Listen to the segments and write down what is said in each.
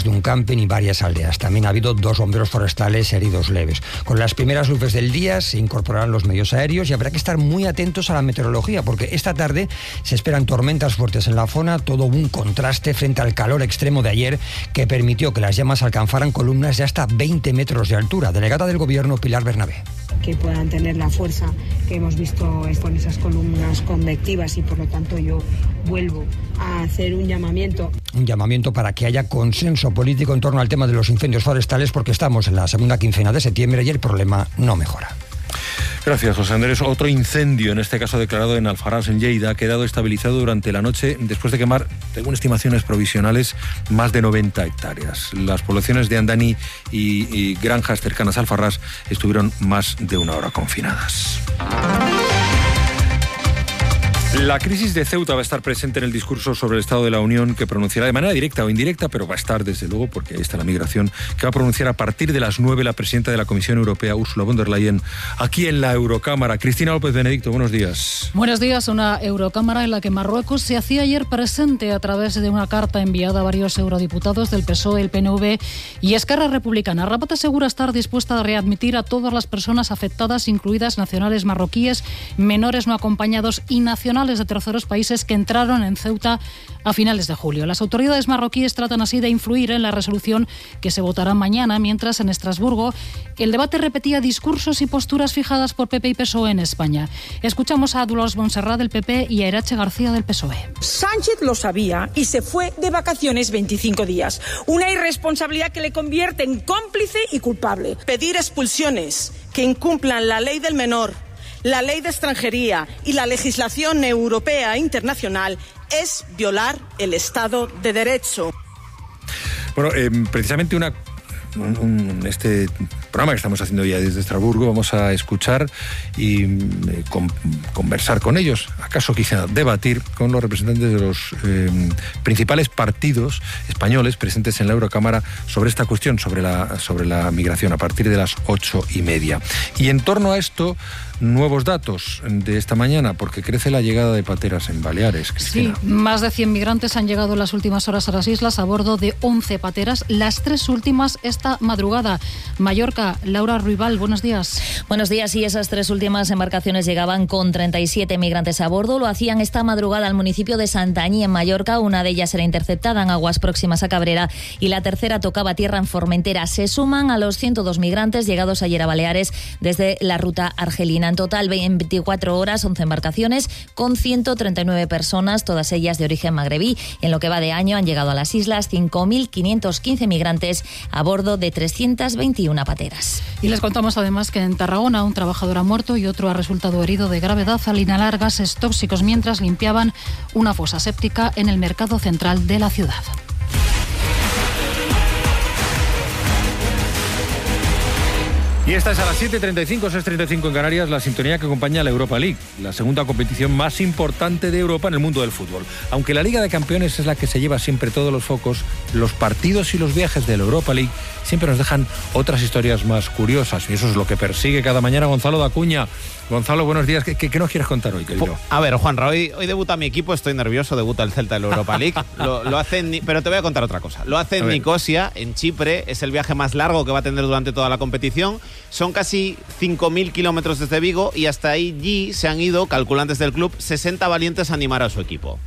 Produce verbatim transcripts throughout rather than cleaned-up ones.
de un camping y varias aldeas. También ha habido dos bomberos forestales heridos leves. Con las primeras luces del día se incorporarán los medios aéreos y habrá que estar muy atentos a la meteorología, porque esta tarde se esperan tormentas fuertes en la zona, todo un contraste frente al calor extremo de ayer que permitió que las llamas alcanzaran columnas de hasta veinte metros de altura. Delegada del Gobierno, Pilar Bernabé. Que puedan tener la fuerza que hemos visto con esas columnas convectivas y por lo tanto yo vuelvo a hacer un llamamiento. Un llamamiento para que haya consenso político en torno al tema de los incendios forestales, porque estamos en la segunda quincena de septiembre y el problema no mejora. Gracias, José Andrés. Otro incendio, en este caso declarado en Alfarrás, en Lleida, ha quedado estabilizado durante la noche después de quemar, según estimaciones provisionales, más de noventa hectáreas. Las poblaciones de Andaní y, y granjas cercanas a Alfarrás estuvieron más de una hora confinadas. La crisis de Ceuta va a estar presente en el discurso sobre el Estado de la Unión que pronunciará de manera directa o indirecta, pero va a estar desde luego, porque ahí está la migración, que va a pronunciar a partir de las nueve la presidenta de la Comisión Europea, Ursula von der Leyen, aquí en la Eurocámara. Cristina López Benedicto, buenos días. Buenos días. Una Eurocámara en la que Marruecos se hacía ayer presente a través de una carta enviada a varios eurodiputados del P S O E, el P N V y Esquerra Republicana. Rabat asegura estar dispuesta a readmitir a todas las personas afectadas, incluidas nacionales marroquíes, menores no acompañados y nacionales de terceros países que entraron en Ceuta a finales de julio. Las autoridades marroquíes tratan así de influir en la resolución que se votará mañana, mientras en Estrasburgo el debate repetía discursos y posturas fijadas por P P y P S O E en España. Escuchamos a Dolors Montserrat del P P y a Irache García del P S O E. Sánchez lo sabía y se fue de vacaciones veinticinco días. Una irresponsabilidad que le convierte en cómplice y culpable. Pedir expulsiones que incumplan la ley del menor, la ley de extranjería y la legislación europea e internacional es violar el Estado de Derecho. Bueno, eh, precisamente una, un, un, este programa que estamos haciendo ya desde Estrasburgo, vamos a escuchar y eh, con, conversar con ellos, acaso quizá debatir con los representantes de los eh, principales partidos españoles presentes en la Eurocámara sobre esta cuestión, sobre la, sobre la migración, a partir de las ocho y media. Y en torno a esto, nuevos datos de esta mañana, porque crece la llegada de pateras en Baleares, Cristina. Sí, más de cien migrantes han llegado en las últimas horas a las islas a bordo de once pateras, las tres últimas esta madrugada. Mallorca, Laura Ruibal, buenos días. Buenos días, y esas tres últimas embarcaciones llegaban con treinta y siete migrantes a bordo. Lo hacían esta madrugada al municipio de Santañí, en Mallorca. Una de ellas era interceptada en aguas próximas a Cabrera y la tercera tocaba tierra en Formentera. Se suman a los ciento dos migrantes llegados ayer a Baleares desde la ruta argelina. En total, veinticuatro horas, once embarcaciones con ciento treinta y nueve personas, todas ellas de origen magrebí. En lo que va de año han llegado a las islas cinco mil quinientos quince migrantes a bordo de trescientas veintiuna pateras. Y les contamos además que en Tarragona un trabajador ha muerto y otro ha resultado herido de gravedad al inhalar gases tóxicos mientras limpiaban una fosa séptica en el mercado central de la ciudad. Y esta es a las siete y treinta y cinco, seis y treinta y cinco en Canarias, la sintonía que acompaña a la Europa League, la segunda competición más importante de Europa en el mundo del fútbol. Aunque la Liga de Campeones es la que se lleva siempre todos los focos, los partidos y los viajes de la Europa League siempre nos dejan otras historias más curiosas, y eso es lo que persigue cada mañana Gonzalo Dacuña. Gonzalo, buenos días. ¿Qué, qué, qué nos quieres contar hoy, querido? A ver, Juanra, hoy, hoy debuta mi equipo, estoy nervioso, debuta el Celta en la Europa League. Lo, lo hace en, pero te voy a contar otra cosa. Lo hace en Nicosia, en Chipre, es el viaje más largo que va a tener durante toda la competición. Son casi cinco mil kilómetros desde Vigo y hasta allí se han ido, calculan desde el club, sesenta valientes a animar a su equipo.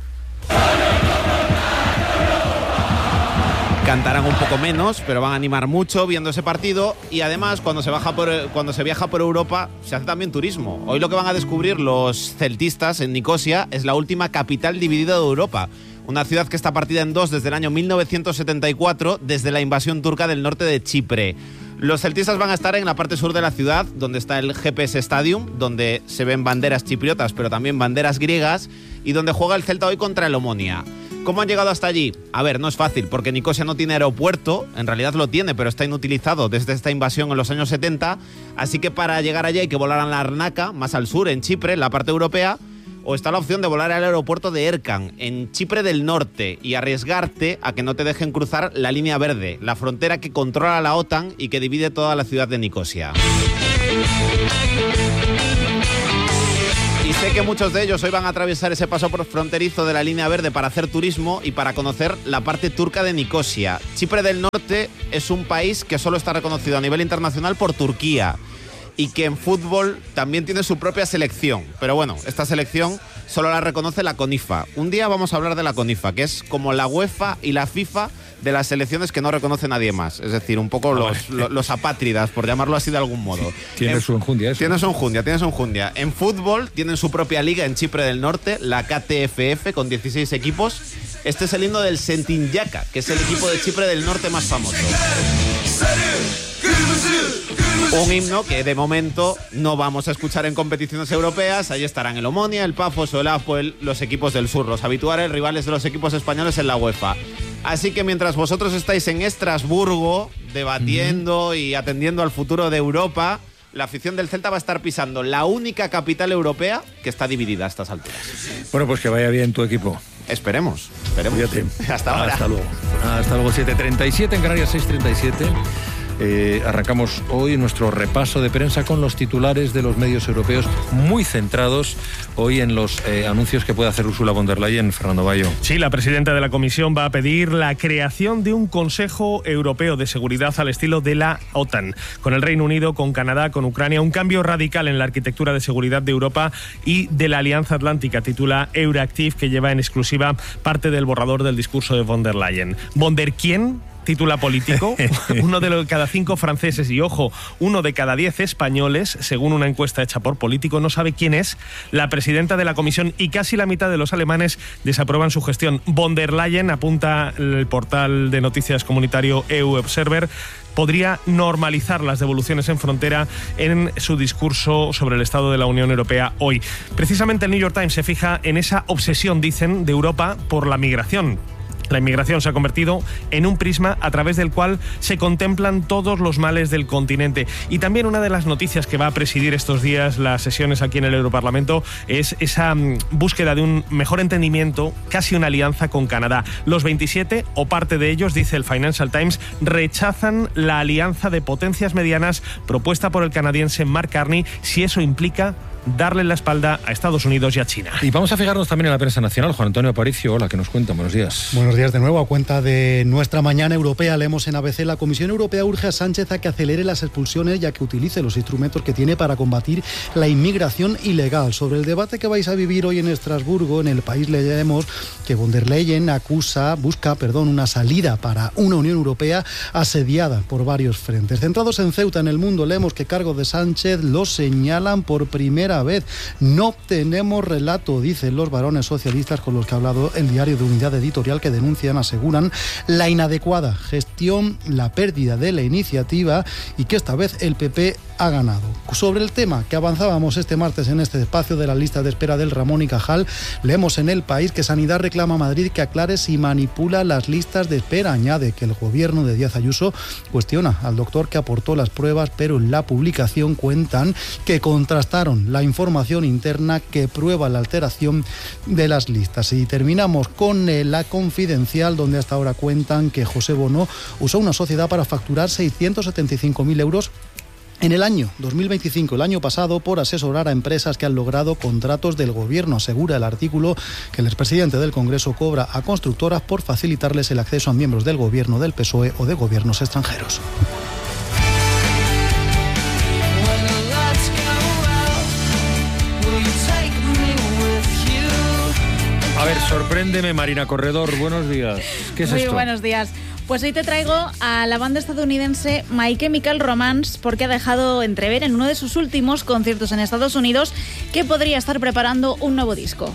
Cantarán un poco menos, pero van a animar mucho viendo ese partido, y además cuando se, baja por, cuando se viaja por Europa se hace también turismo. Hoy lo que van a descubrir los celtistas en Nicosia es la última capital dividida de Europa, una ciudad que está partida en dos desde el año mil novecientos setenta y cuatro, desde la invasión turca del norte de Chipre. Los celtistas van a estar en la parte sur de la ciudad, donde está el G P S Stadium, donde se ven banderas chipriotas, pero también banderas griegas, y donde juega el Celta hoy contra el Omonia. ¿Cómo han llegado hasta allí? A ver, no es fácil, porque Nicosia no tiene aeropuerto, en realidad lo tiene, pero está inutilizado desde esta invasión en los años setenta, así que para llegar allí hay que volar a Larnaca, más al sur, en Chipre, en la parte europea, o está la opción de volar al aeropuerto de Erkan, en Chipre del Norte, y arriesgarte a que no te dejen cruzar la línea verde, la frontera que controla la OTAN y que divide toda la ciudad de Nicosia. Y Sé que muchos de ellos hoy van a atravesar ese paso por fronterizo de la línea verde para hacer turismo y para conocer la parte turca de Nicosia. Chipre del Norte es un país que solo está reconocido a nivel internacional por Turquía y que en fútbol también tiene su propia selección. Pero bueno, esta selección solo la reconoce la CONIFA. Un día vamos a hablar de la CONIFA, que es como la UEFA y la FIFA de las selecciones que no reconoce nadie más. Es decir, un poco los, los, los apátridas, por llamarlo así de algún modo. Tiene en, su enjundia eso. Tiene su enjundia, tiene su enjundia. En fútbol tienen su propia liga en Chipre del Norte, la K T F F, con dieciséis equipos. Este es el himno del Sentinjaka, que es el equipo de Chipre del Norte más famoso. Un himno que de momento no vamos a escuchar en competiciones europeas. Ahí estarán el Omonia, el Pafos o el Apoel, los equipos del sur, los habituales rivales de los equipos españoles en la UEFA. Así que mientras vosotros estáis en Estrasburgo debatiendo y atendiendo al futuro de Europa, la afición del Celta va a estar pisando la única capital europea que está dividida a estas alturas. Bueno, pues que vaya bien tu equipo. Esperemos, esperemos. Fíjate. Hasta ahora. Hasta luego. Hasta luego, siete treinta y siete en Canarias, seis treinta y siete. Eh, arrancamos hoy nuestro repaso de prensa con los titulares de los medios europeos, muy centrados hoy en los eh, anuncios que puede hacer Ursula von der Leyen. Fernando Bayo. Sí, la presidenta de la Comisión va a pedir la creación de un Consejo Europeo de Seguridad al estilo de la OTAN, con el Reino Unido, con Canadá, con Ucrania, un cambio radical en la arquitectura de seguridad de Europa y de la Alianza Atlántica, titula Euractiv, que lleva en exclusiva parte del borrador del discurso de von der Leyen. ¿Von der quién? Título político, uno de los, cada cinco franceses y, ojo, uno de cada diez españoles, según una encuesta hecha por Político, no sabe quién es la presidenta de la Comisión y casi la mitad de los alemanes desaprueban su gestión. Von der Leyen, apunta el portal de noticias comunitario E U Observer, podría normalizar las devoluciones en frontera en su discurso sobre el estado de la Unión Europea hoy. Precisamente el New York Times se fija en esa obsesión, dicen, de Europa por la migración. La inmigración se ha convertido en un prisma a través del cual se contemplan todos los males del continente. Y también una de las noticias que va a presidir estos días las sesiones aquí en el Europarlamento es esa um, búsqueda de un mejor entendimiento, casi una alianza con Canadá. Los veintisiete, o parte de ellos, dice el Financial Times, rechazan la alianza de potencias medianas propuesta por el canadiense Mark Carney si eso implica darle la espalda a Estados Unidos y a China. Y vamos a fijarnos también en la prensa nacional. Juan Antonio Aparicio, hola, ¿qué nos cuentan? Buenos días. Buenos días de nuevo. A cuenta de nuestra mañana europea, leemos en A B C: la Comisión Europea urge a Sánchez a que acelere las expulsiones y a que utilice los instrumentos que tiene para combatir la inmigración ilegal. Sobre el debate que vais a vivir hoy en Estrasburgo, en El País leemos que von der Leyen acusa, busca, perdón, una salida para una Unión Europea asediada por varios frentes. Centrados en Ceuta, en El Mundo, leemos que cargos de Sánchez lo señalan por primera vez. No tenemos relato, dicen los varones socialistas con los que ha hablado el diario de Unidad Editorial, que denuncian, aseguran, la inadecuada gestión, la pérdida de la iniciativa y que esta vez el P P ha ganado. Sobre el tema que avanzábamos este martes en este espacio de la lista de espera del Ramón y Cajal, leemos en El País que Sanidad reclama a Madrid que aclare si manipula las listas de espera. Añade que el gobierno de Díaz Ayuso cuestiona al doctor que aportó las pruebas, pero en la publicación cuentan que contrastaron la información interna que prueba la alteración de las listas. Y terminamos con eh, la Confidencial, donde hasta ahora cuentan que José Bono usó una sociedad para facturar seiscientos setenta y cinco mil euros en el año dos mil veinticinco, el año pasado, por asesorar a empresas que han logrado contratos del gobierno. Asegura el artículo que el expresidente del Congreso cobra a constructoras por facilitarles el acceso a miembros del gobierno del P S O E o de gobiernos extranjeros. A ver, sorpréndeme, Marina Corredor. Buenos días. ¿Qué es Muy esto? Muy buenos días. Pues hoy te traigo a la banda estadounidense My Chemical Romance, porque ha dejado entrever en uno de sus últimos conciertos en Estados Unidos que podría estar preparando un nuevo disco.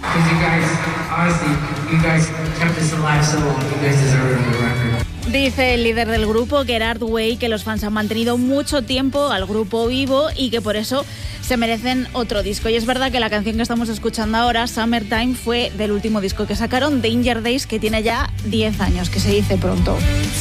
Dice el líder del grupo, Gerard Way, que los fans han mantenido mucho tiempo al grupo vivo y que por eso se merecen otro disco. Y es verdad que la canción que estamos escuchando ahora, Summertime, fue del último disco que sacaron, Danger Days, que tiene ya diez años, que se dice pronto.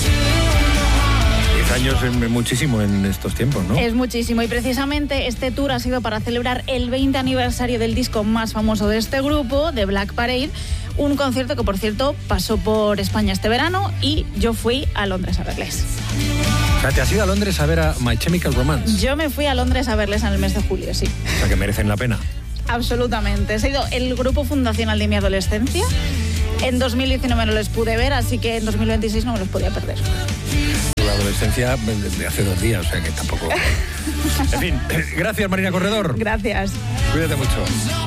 diez años es muchísimo en estos tiempos, ¿no? Es muchísimo, y precisamente este tour ha sido para celebrar el veinte aniversario del disco más famoso de este grupo, de Black Parade, un concierto que, por cierto, pasó por España este verano y yo fui a Londres a verles. O sea, ¿te has ido a Londres a ver a My Chemical Romance? Yo me fui a Londres a verles en el mes de julio, sí. O sea, que merecen la pena. absolutamente. He sido el grupo fundacional de mi adolescencia. En dos mil diecinueve no les pude ver, así que en dos mil veintiséis no me los podía perder. La adolescencia desde hace dos días, o sea que tampoco... En fin, gracias Marina Corredor. Gracias. Cuídate mucho.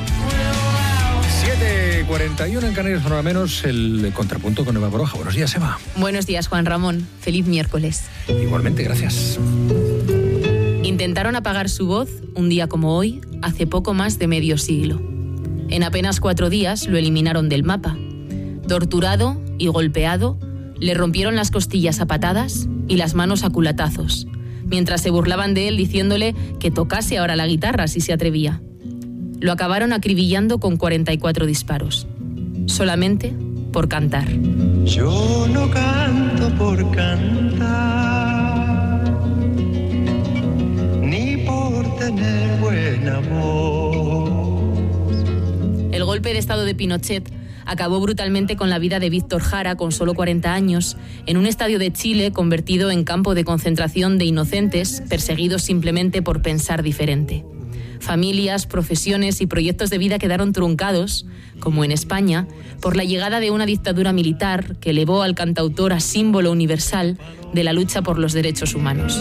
siete cuarenta y uno en Canarias, por lo menos, el contrapunto con Eva Baroja. Buenos días, Eva. Buenos días, Juan Ramón. Feliz miércoles. Igualmente, gracias. Intentaron apagar su voz un día como hoy, hace poco más de medio siglo. En apenas cuatro días lo eliminaron del mapa. Torturado y golpeado, le rompieron las costillas a patadas y las manos a culatazos, mientras se burlaban de él diciéndole que tocase ahora la guitarra si se atrevía. Lo acabaron acribillando con cuarenta y cuatro disparos, solamente por cantar. Yo no canto por cantar, ni por tener buena voz. El golpe de estado de Pinochet acabó brutalmente con la vida de Víctor Jara, con solo cuarenta años, en un estadio de Chile convertido en campo de concentración de inocentes perseguidos simplemente por pensar diferente. Familias, profesiones y proyectos de vida quedaron truncados, como en España, por la llegada de una dictadura militar que elevó al cantautor a símbolo universal de la lucha por los derechos humanos.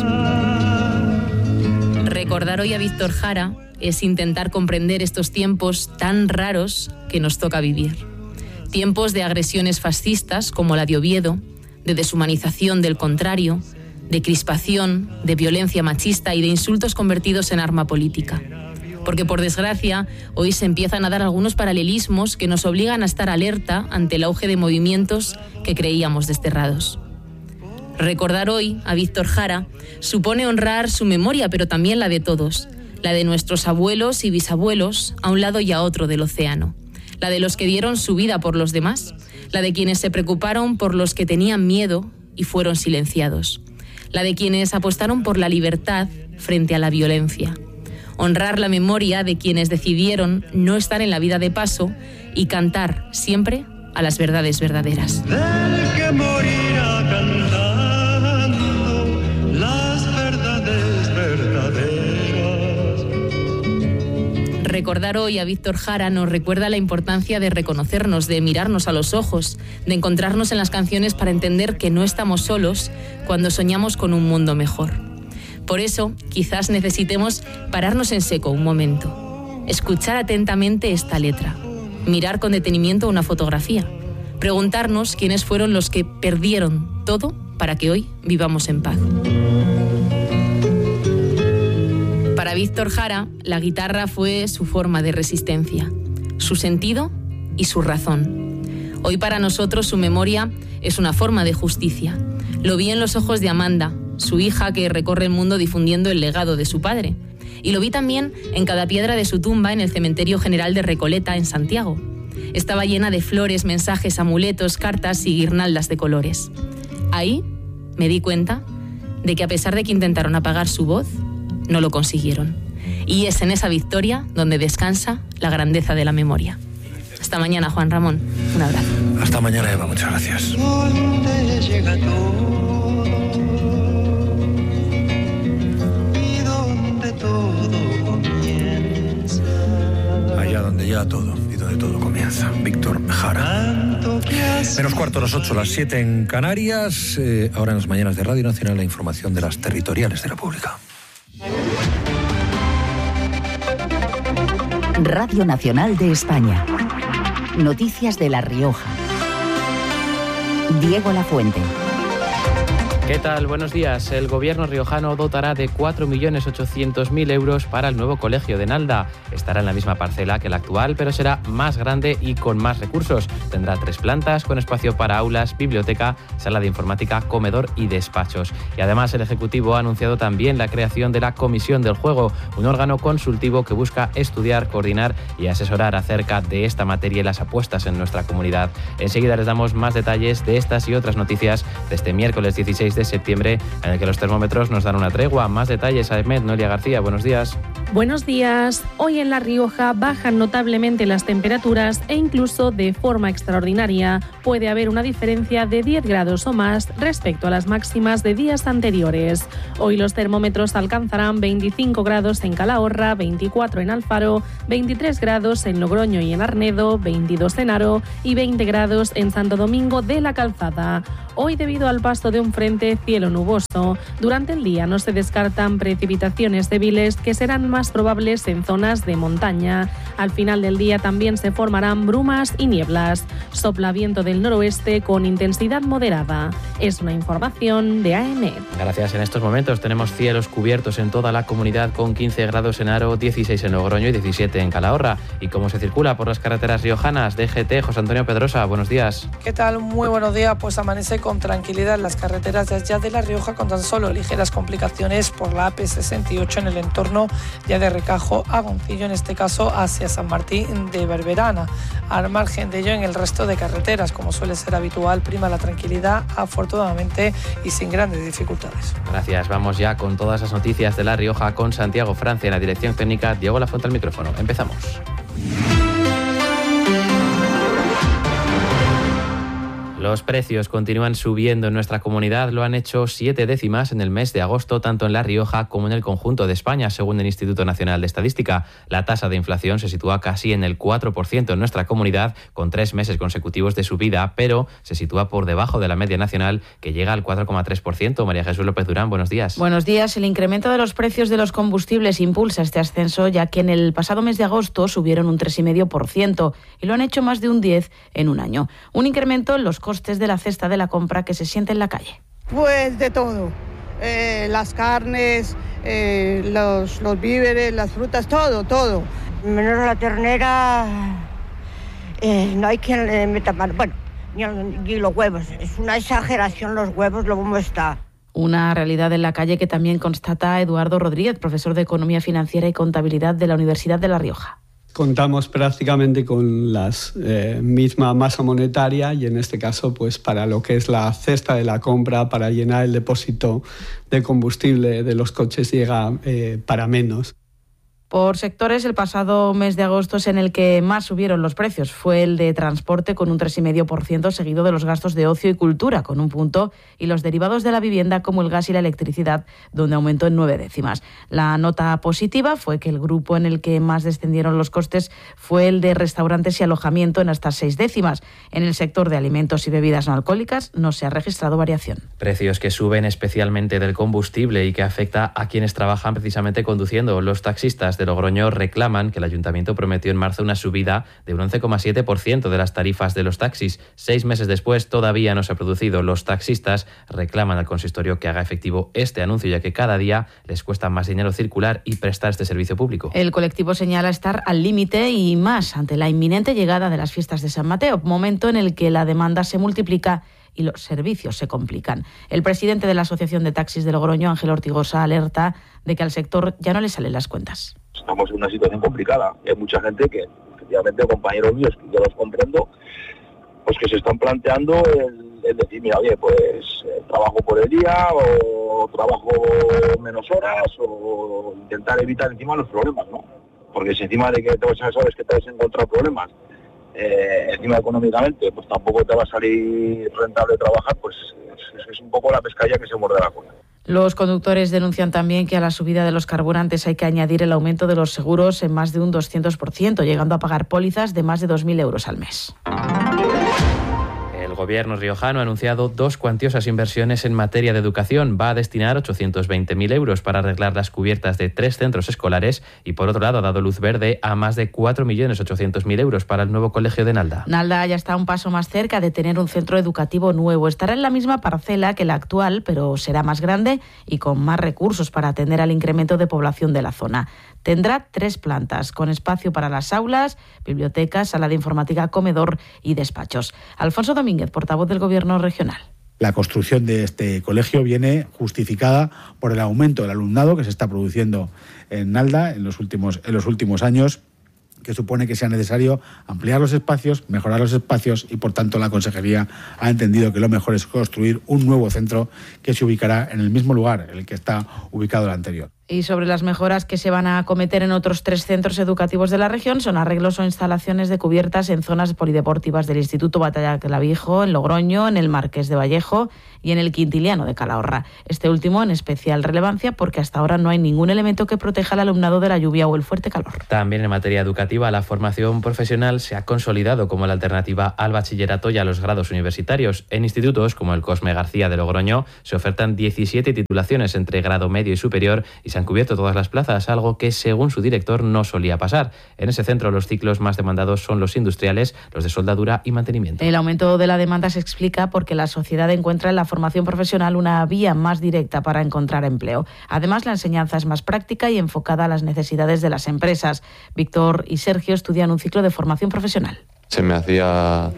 Recordar hoy a Víctor Jara es intentar comprender estos tiempos tan raros que nos toca vivir. Tiempos de agresiones fascistas como la de Oviedo, de deshumanización del contrario, de crispación, de violencia machista y de insultos convertidos en arma política. Porque, por desgracia, hoy se empiezan a dar algunos paralelismos que nos obligan a estar alerta ante el auge de movimientos que creíamos desterrados. Recordar hoy a Víctor Jara supone honrar su memoria, pero también la de todos, la de nuestros abuelos y bisabuelos a un lado y a otro del océano, la de los que dieron su vida por los demás, la de quienes se preocuparon por los que tenían miedo y fueron silenciados, la de quienes apostaron por la libertad frente a la violencia. Honrar la memoria de quienes decidieron no estar en la vida de paso y cantar siempre a las verdades verdaderas. Del que morirá cantando las verdades verdaderas. Recordar hoy a Víctor Jara nos recuerda la importancia de reconocernos, de mirarnos a los ojos, de encontrarnos en las canciones para entender que no estamos solos cuando soñamos con un mundo mejor. Por eso, quizás necesitemos pararnos en seco un momento, escuchar atentamente esta letra, mirar con detenimiento una fotografía, preguntarnos quiénes fueron los que perdieron todo para que hoy vivamos en paz. Para Víctor Jara, la guitarra fue su forma de resistencia, su sentido y su razón. Hoy para nosotros su memoria es una forma de justicia. Lo vi en los ojos de Amanda, su hija que recorre el mundo difundiendo el legado de su padre. Y lo vi también en cada piedra de su tumba en el Cementerio General de Recoleta, en Santiago. Estaba llena de flores, mensajes, amuletos, cartas y guirnaldas de colores. Ahí me di cuenta de que a pesar de que intentaron apagar su voz, no lo consiguieron. Y es en esa victoria donde descansa la grandeza de la memoria. Hasta mañana, Juan Ramón. Un abrazo. Hasta mañana, Eva. Muchas gracias. ¿Dónde llega todo? Todo comienza. Allá donde ya todo y donde todo comienza. Víctor Jara. Menos cuarto, las ocho, las siete en Canarias. Eh, ahora en las mañanas de Radio Nacional la información de las territoriales de la Pública. Radio Nacional de España. Noticias de La Rioja. Diego Lafuente. ¿Qué tal? Buenos días. El gobierno riojano dotará de cuatro millones ochocientos mil euros para el nuevo colegio de Nalda. Estará en la misma parcela que el actual, pero será más grande y con más recursos. Tendrá tres plantas con espacio para aulas, biblioteca, sala de informática, comedor y despachos. Y además el Ejecutivo ha anunciado también la creación de la Comisión del Juego, un órgano consultivo que busca estudiar, coordinar y asesorar acerca de esta materia y las apuestas en nuestra comunidad. Enseguida les damos más detalles de estas y otras noticias de este miércoles dieciséis de septiembre, en el que los termómetros nos dan una tregua. Más detalles, Ahmed, Noelia García, buenos días. Buenos días. Hoy en La Rioja bajan notablemente las temperaturas e incluso de forma extraordinaria, puede haber una diferencia de diez grados o más respecto a las máximas de días anteriores. Hoy los termómetros alcanzarán veinticinco grados en Calahorra, veinticuatro en Alfaro, veintitrés grados en Logroño y en Arnedo, veintidós en Haro y veinte grados en Santo Domingo de la Calzada. Hoy, debido al paso de un frente, cielo nuboso. Durante el día no se descartan precipitaciones débiles que serán más probables en zonas de montaña. Al final del día también se formarán brumas y nieblas. Sopla viento del noroeste con intensidad moderada. Es una información de A E M E T. Gracias. En estos momentos tenemos cielos cubiertos en toda la comunidad con quince grados en Haro, dieciséis en Logroño y diecisiete en Calahorra. ¿Y cómo se circula por las carreteras riojanas? D G T, José Antonio Pedrosa, buenos días. ¿Qué tal? Muy buenos días. Pues amanece con tranquilidad en las carreteras de allá de La Rioja, con tan solo ligeras complicaciones por la A P sesenta y ocho en el entorno ya de Recajo a Goncillo, en este caso hacia San Martín de Berberana. Al margen de ello, en el resto de carreteras, como suele ser habitual, prima la tranquilidad, afortunadamente, y sin grandes dificultades. Gracias. Vamos ya con todas las noticias de La Rioja con Santiago Francia en la dirección técnica, Diego Lafuente al micrófono. Empezamos. Los precios continúan subiendo en nuestra comunidad, lo han hecho siete décimas en el mes de agosto, tanto en La Rioja como en el conjunto de España, según el Instituto Nacional de Estadística. La tasa de inflación se sitúa casi en el cuatro por ciento en nuestra comunidad, con tres meses consecutivos de subida, pero se sitúa por debajo de la media nacional, que llega al cuatro coma tres por ciento. María Jesús López Durán, buenos días. Buenos días. El incremento de los precios de los combustibles impulsa este ascenso, ya que en el pasado mes de agosto subieron un tres coma cinco por ciento y lo han hecho más de un diez por ciento en un año. Un incremento en los costes de la cesta de la compra que se siente en la calle. Pues de todo, eh, las carnes, eh, los, los víveres, las frutas, todo, todo. Menos la ternera, eh, no hay quien le meta mano, bueno, ni, ni los huevos, es una exageración los huevos, lo como está. Una realidad en la calle que también constata Eduardo Rodríguez, profesor de Economía Financiera y Contabilidad de la Universidad de La Rioja. Contamos prácticamente con la eh, misma masa monetaria y en este caso pues para lo que es la cesta de la compra, para llenar el depósito de combustible de los coches llega eh, para menos. Por sectores, el pasado mes de agosto es en el que más subieron los precios. Fue el de transporte con un tres coma cinco por ciento, seguido de los gastos de ocio y cultura con un punto, y los derivados de la vivienda como el gas y la electricidad, donde aumentó en nueve décimas. La nota positiva fue que el grupo en el que más descendieron los costes fue el de restaurantes y alojamiento, en hasta seis décimas. En el sector de alimentos y bebidas no alcohólicas no se ha registrado variación. Precios que suben especialmente del combustible y que afecta a quienes trabajan precisamente conduciendo. Los taxistas de Logroño reclaman que el Ayuntamiento prometió en marzo una subida de un once coma siete por ciento de las tarifas de los taxis. Seis meses después todavía no se ha producido. Los taxistas reclaman al consistorio que haga efectivo este anuncio, ya que cada día les cuesta más dinero circular y prestar este servicio público. El colectivo señala estar al límite y más ante la inminente llegada de las fiestas de San Mateo, momento en el que la demanda se multiplica y los servicios se complican. El presidente de la Asociación de Taxis de Logroño, Ángel Ortigosa, alerta de que al sector ya no le salen las cuentas. Estamos en una situación complicada. Hay mucha gente que, efectivamente, compañeros míos, que yo los comprendo, pues que se están planteando el, el decir, mira, oye, pues eh, trabajo por el día o trabajo menos horas o intentar evitar encima los problemas, ¿no? Porque si encima de que te vas a sabes que te vas a encontrar problemas, eh, encima económicamente, pues tampoco te va a salir rentable trabajar, pues es, es un poco la pescadilla que se muerde la cola. Los conductores denuncian también que a la subida de los carburantes hay que añadir el aumento de los seguros en más de un doscientos por ciento, llegando a pagar pólizas de más de dos mil euros al mes. El gobierno riojano ha anunciado dos cuantiosas inversiones en materia de educación. Va a destinar ochocientos veinte mil euros para arreglar las cubiertas de tres centros escolares y, por otro lado, ha dado luz verde a más de cuatro millones ochocientos mil euros para el nuevo colegio de Nalda. Nalda ya está un paso más cerca de tener un centro educativo nuevo. Estará en la misma parcela que la actual, pero será más grande y con más recursos para atender al incremento de población de la zona. Tendrá tres plantas, con espacio para las aulas, bibliotecas, sala de informática, comedor y despachos. Alfonso Domínguez, portavoz del Gobierno regional. La construcción de este colegio viene justificada por el aumento del alumnado que se está produciendo en Nalda en los últimos, en los últimos años, que supone que sea necesario ampliar los espacios, mejorar los espacios y, por tanto, la Consejería ha entendido que lo mejor es construir un nuevo centro que se ubicará en el mismo lugar en el que está ubicado el anterior. Y sobre las mejoras que se van a acometer en otros tres centros educativos de la región, son arreglos o instalaciones de cubiertas en zonas polideportivas del Instituto Batalla Clavijo, en Logroño, en el Marqués de Vallejo y en el Quintiliano de Calahorra. Este último en especial relevancia porque hasta ahora no hay ningún elemento que proteja al alumnado de la lluvia o el fuerte calor. También en materia educativa, la formación profesional se ha consolidado como la alternativa al bachillerato y a los grados universitarios. En institutos como el Cosme García de Logroño se ofertan diecisiete titulaciones entre grado medio y superior y se han cubierto todas las plazas, algo que según su director no solía pasar. En ese centro los ciclos más demandados son los industriales, los de soldadura y mantenimiento. El aumento de la demanda se explica porque la sociedad encuentra en la formación profesional una vía más directa para encontrar empleo. Además, la enseñanza es más práctica y enfocada a las necesidades de las empresas. Víctor y Sergio estudian un ciclo de formación profesional. Se me hacía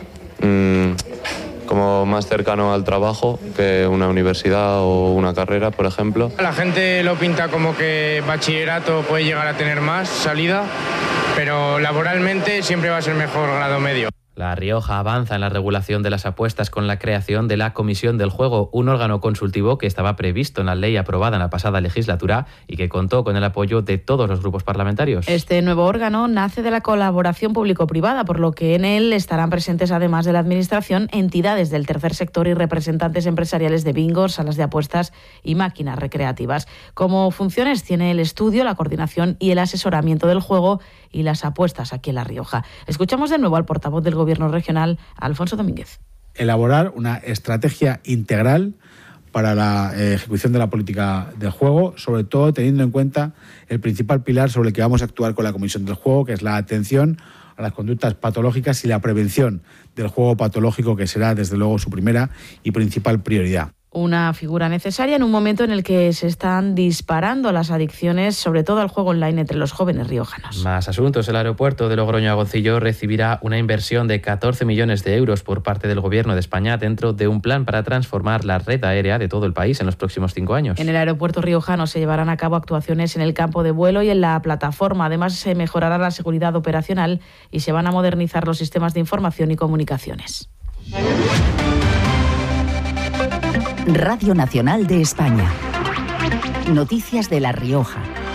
mmm, como más cercano al trabajo que una universidad o una carrera, por ejemplo. La gente lo pinta como que bachillerato puede llegar a tener más salida, pero laboralmente siempre va a ser mejor grado medio. La Rioja avanza en la regulación de las apuestas con la creación de la Comisión del Juego, un órgano consultivo que estaba previsto en la ley aprobada en la pasada legislatura y que contó con el apoyo de todos los grupos parlamentarios. Este nuevo órgano nace de la colaboración público-privada, por lo que en él estarán presentes, además de la Administración, entidades del tercer sector y representantes empresariales de bingos, salas de apuestas y máquinas recreativas. Como funciones tiene el estudio, la coordinación y el asesoramiento del juego y las apuestas aquí en La Rioja. Escuchamos de nuevo al portavoz del Gobierno regional, Alfonso Domínguez. Elaborar una estrategia integral para la eh, ejecución de la política del juego, sobre todo teniendo en cuenta el principal pilar sobre el que vamos a actuar con la Comisión del Juego, que es la atención a las conductas patológicas y la prevención del juego patológico, que será desde luego su primera y principal prioridad. Una figura necesaria en un momento en el que se están disparando las adicciones, sobre todo al juego online entre los jóvenes riojanos. Más asuntos. El aeropuerto de Logroño-Agoncillo recibirá una inversión de catorce millones de euros por parte del Gobierno de España dentro de un plan para transformar la red aérea de todo el país en los próximos cinco años. En el aeropuerto riojano se llevarán a cabo actuaciones en el campo de vuelo y en la plataforma. Además, se mejorará la seguridad operacional y se van a modernizar los sistemas de información y comunicaciones. Radio Nacional de España. Noticias de La Rioja.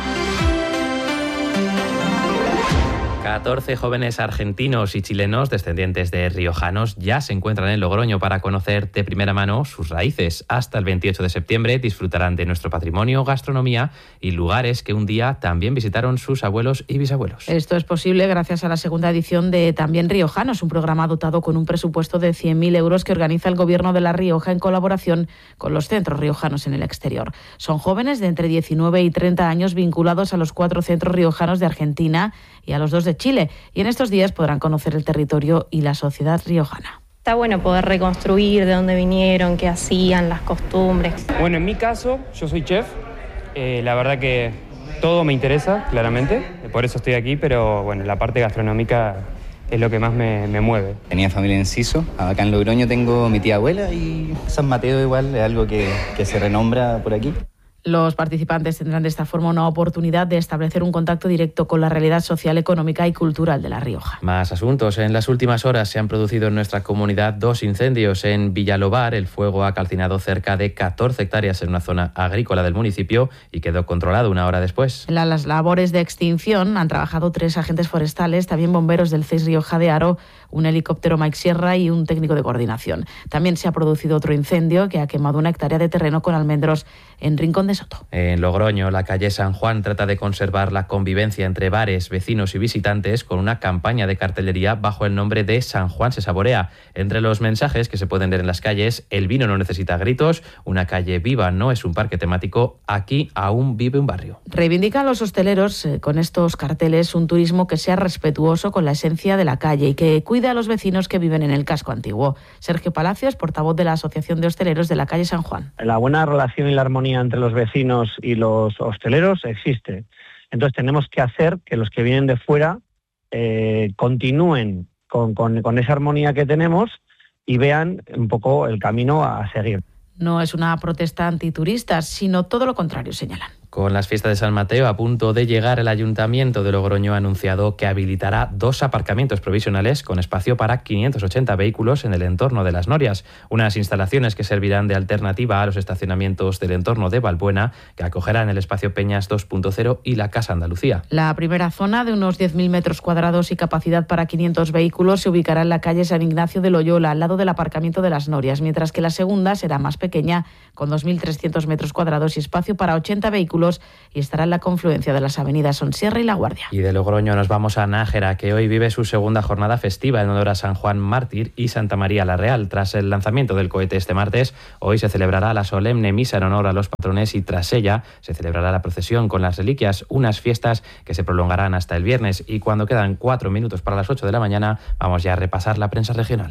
catorce jóvenes argentinos y chilenos descendientes de riojanos ya se encuentran en Logroño para conocer de primera mano sus raíces. Hasta el veintiocho de septiembre disfrutarán de nuestro patrimonio, gastronomía y lugares que un día también visitaron sus abuelos y bisabuelos. Esto es posible gracias a la segunda edición de También Riojanos, un programa dotado con un presupuesto de cien mil euros que organiza el Gobierno de La Rioja en colaboración con los centros riojanos en el exterior. Son jóvenes de entre diecinueve y treinta años vinculados a los cuatro centros riojanos de Argentina y a los dos de Chile, y en estos días podrán conocer el territorio y la sociedad riojana. Está bueno poder reconstruir de dónde vinieron, qué hacían, las costumbres. Bueno, en mi caso, yo soy chef. Eh, la verdad que todo me interesa, claramente. Por eso estoy aquí, pero bueno, la parte gastronómica es lo que más me, me mueve. Tenía familia en Enciso. Acá en Logroño tengo mi tía abuela y San Mateo igual es algo que, que se renombra por aquí. Los participantes tendrán de esta forma una oportunidad de establecer un contacto directo con la realidad social, económica y cultural de La Rioja. Más asuntos. En las últimas horas se han producido en nuestra comunidad dos incendios. En Villalobar, el fuego ha calcinado cerca de catorce hectáreas en una zona agrícola del municipio y quedó controlado una hora después. En las labores de extinción han trabajado tres agentes forestales, también bomberos del C I S Rioja de Haro, un helicóptero Mike Sierra y un técnico de coordinación. También se ha producido otro incendio que ha quemado una hectárea de terreno con almendros en Rincón de Soto. En Logroño, la calle San Juan trata de conservar la convivencia entre bares, vecinos y visitantes con una campaña de cartelería bajo el nombre de San Juan se saborea. Entre los mensajes que se pueden leer en las calles, el vino no necesita gritos, una calle viva no es un parque temático, aquí aún vive un barrio. Reivindican los hosteleros eh, con estos carteles un turismo que sea respetuoso con la esencia de la calle y que cuide a los vecinos que viven en el casco antiguo. Sergio Palacios, portavoz de la Asociación de Hosteleros de la calle San Juan. La buena relación y la armonía entre los vecinos y los hosteleros existe. Entonces tenemos que hacer que los que vienen de fuera eh, continúen con, con, con esa armonía que tenemos y vean un poco el camino a seguir. No es una protesta antituristas, sino todo lo contrario, señalan. Con las fiestas de San Mateo a punto de llegar, el Ayuntamiento de Logroño ha anunciado que habilitará dos aparcamientos provisionales con espacio para quinientos ochenta vehículos en el entorno de Las Norias, unas instalaciones que servirán de alternativa a los estacionamientos del entorno de Valbuena, que acogerán el espacio Peñas dos punto cero y la Casa Andalucía. La primera zona, de unos diez mil metros cuadrados y capacidad para quinientos vehículos, se ubicará en la calle San Ignacio de Loyola, al lado del aparcamiento de Las Norias, mientras que la segunda será más pequeña, con dos mil trescientos metros cuadrados y espacio para ochenta vehículos, y estará en la confluencia de las avenidas Sonsierra y La Guardia. Y de Logroño nos vamos a Nájera, que hoy vive su segunda jornada festiva en honor a San Juan Mártir y Santa María la Real. Tras el lanzamiento del cohete este martes, hoy se celebrará la solemne misa en honor a los patrones y tras ella se celebrará la procesión con las reliquias, unas fiestas que se prolongarán hasta el viernes. Y cuando quedan cuatro minutos para las ocho de la mañana, vamos ya a repasar la prensa regional.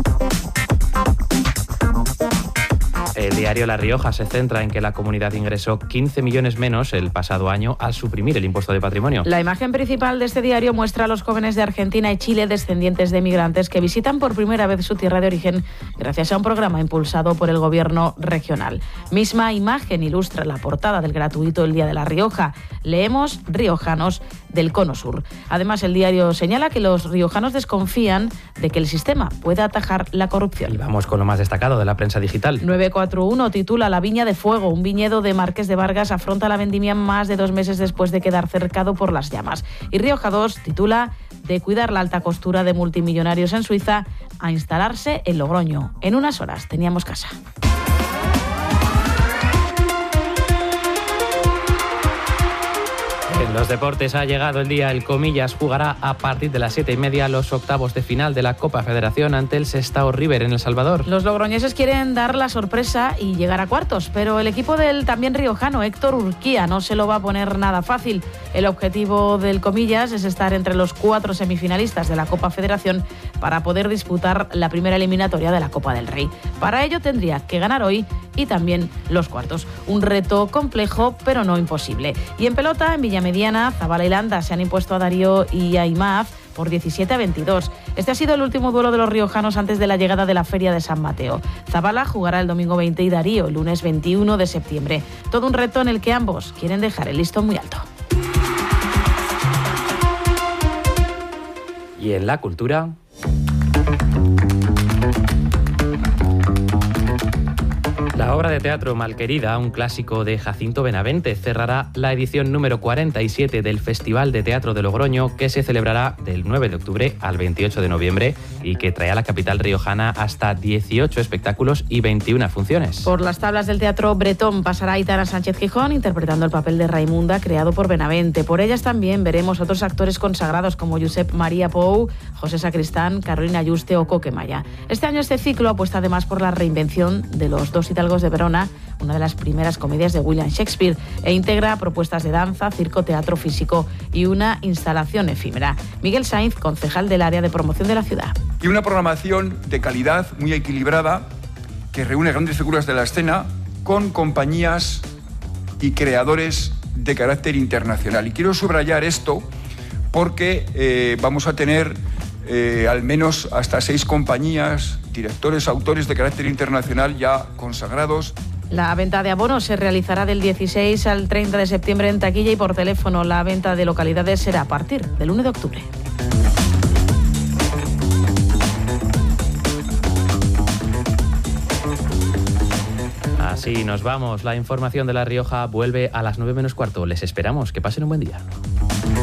El diario La Rioja se centra en que la comunidad ingresó quince millones menos el pasado año al suprimir el impuesto de patrimonio. La imagen principal de este diario muestra a los jóvenes de Argentina y Chile, descendientes de migrantes, que visitan por primera vez su tierra de origen gracias a un programa impulsado por el gobierno regional. Misma imagen ilustra la portada del gratuito El Día de La Rioja. Leemos: riojanos del Cono Sur. Además, el diario señala que los riojanos desconfían de que el sistema pueda atajar la corrupción. Y vamos con lo más destacado de la prensa digital. nueve cuatro uno titula La Viña de Fuego. Un viñedo de Marqués de Vargas afronta la vendimia más de dos meses después de quedar cercado por las llamas. Y Rioja dos titula De cuidar la alta costura de multimillonarios en Suiza a instalarse en Logroño. En unas horas teníamos casa. En los deportes ha llegado el día. El Comillas jugará a partir de las siete y media los octavos de final de la Copa Federación ante el Sestao River en El Salvador. Los logroñeses quieren dar la sorpresa y llegar a cuartos, pero el equipo del también riojano Héctor Urquía no se lo va a poner nada fácil. El objetivo del Comillas es estar entre los cuatro semifinalistas de la Copa Federación para poder disputar la primera eliminatoria de la Copa del Rey. Para ello tendría que ganar hoy y también los cuartos. Un reto complejo, pero no imposible. Y en pelota, en Villamediana, Zabala y Landa se han impuesto a Darío y a Imaz por diecisiete a veintidós. Este ha sido el último duelo de los riojanos antes de la llegada de la Feria de San Mateo. Zabala jugará el domingo veinte y Darío el lunes veintiuno de septiembre. Todo un reto en el que ambos quieren dejar el listón muy alto. Y en la cultura... La obra de teatro Malquerida, un clásico de Jacinto Benavente, cerrará la edición número cuarenta y siete del Festival de Teatro de Logroño, que se celebrará del nueve de octubre al veintiocho de noviembre y que trae a la capital riojana hasta dieciocho espectáculos y veintiuna funciones. Por las tablas del Teatro Bretón pasará Aitana Sánchez Gijón interpretando el papel de Raimunda, creado por Benavente. Por ellas también veremos otros actores consagrados como Josep María Pou, José Sacristán, Carolina Yuste o Coquemaya. Este año este ciclo apuesta además por la reinvención de Los dos hidalgos de Verona, una de las primeras comedias de William Shakespeare, e integra propuestas de danza, circo, teatro físico y una instalación efímera. Miguel Sainz, concejal del área de promoción de la ciudad. Y una programación de calidad muy equilibrada que reúne grandes figuras de la escena con compañías y creadores de carácter internacional. Y quiero subrayar esto porque eh, vamos a tener eh, al menos hasta seis compañías, directores, autores de carácter internacional ya consagrados. La venta de abonos se realizará del dieciséis al treinta de septiembre en taquilla y por teléfono. La venta de localidades será a partir del uno de octubre. Así nos vamos. La información de La Rioja vuelve a las nueve menos cuarto. Les esperamos. Que pasen un buen día.